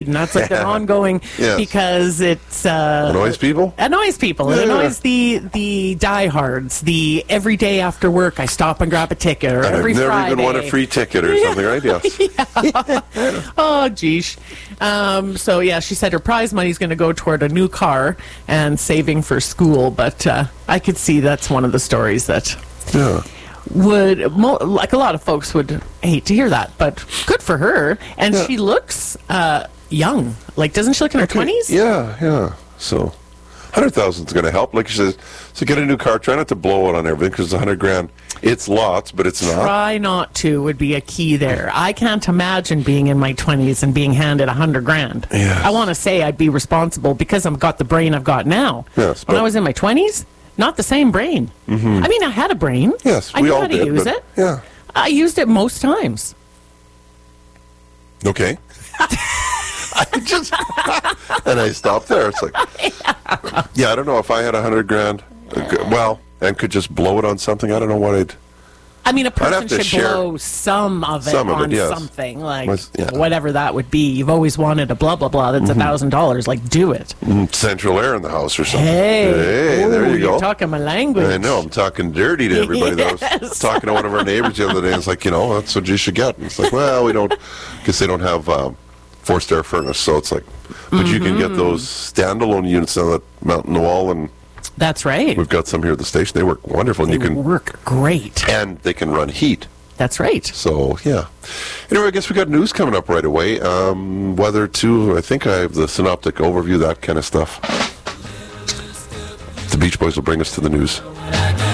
and that's like an ongoing because it's annoys people. Annoys people. It annoys the diehards. The every day after work, I stop and grab a ticket, or And every I've never Friday. even won a free ticket or something, right? Yes. Oh, geez. So, yeah, she said her prize money is going to go toward a new car and saving for school. But I could see that's one of the stories that would, like a lot of folks would hate to hear that. But good for her. And she looks young. Like, doesn't she look in her 20s? Yeah. So 100,000 is going to help. Like you said, so get a new car. Try not to blow it on everything because 100 grand, it's lots, but it's not. Try not to would be a key there. I can't imagine being in my 20s and being handed 100 grand. Yes. I want to say I'd be responsible because I've got the brain I've got now. Yes, when I was in my 20s, not the same brain. I mean, I had a brain. Yes, I we knew all how to did, use but- it. Yeah. I used it most times. Okay. And I stopped there. It's like, I don't know if I had 100 grand, and could just blow it on something. I don't know what I'd. I mean, a have person to should share blow some of it on yes. something, like Yeah. whatever that would be. You've always wanted a blah, blah, blah that's $1,000. Like, do it. Central air in the house or something. Hey, there you you're go. talking my language. I know. I'm talking dirty to everybody. I was Yes. talking to one of our neighbors the other day. It's like, that's what you should get. And it's like, well, we don't, because they don't have forced air furnace. So it's like, but you can get those standalone units now that mount in the wall, and That's right. we've got some here at the station. They work wonderful. They And you can work great. and they can run heat. That's right. So, yeah. Anyway, I guess we got news coming up right away. Weather, too. I think I have the synoptic overview, that kind of stuff. The Beach Boys will bring us to the news.